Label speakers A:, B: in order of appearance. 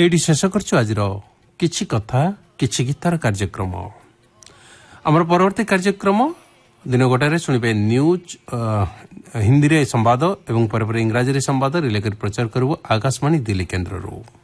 A: ଏଇଠି ଶେଷ କରୁଛୁ ଆଜିର କିଛି କଥା କିଛି ଗୀତାର କାର୍ଯ୍ୟକ୍ରମ। ଆମର ପରବର୍ତ୍ତୀ କାର୍ଯ୍ୟକ୍ରମ ଦିନ ଗୋଟାରେ ଶୁଣିବେ ନ୍ୟୁଜ୍ ହିନ୍ଦୀରେ ସମ୍ବାଦ ଏବଂ ପରେ ଇଂରାଜୀରେ ସମ୍ବାଦ ରିଲେ କରି ପ୍ରଚାର କରିବୁ ଆକାଶବାଣୀ ଦିଲ୍ଲୀ କେନ୍ଦ୍ରରୁ।